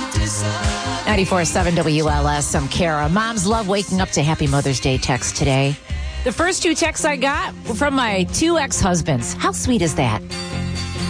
94.7 WLS. I'm Kara. Moms love waking up to Happy Mother's Day text today. The first two texts I got were from my two ex-husbands. How sweet is that?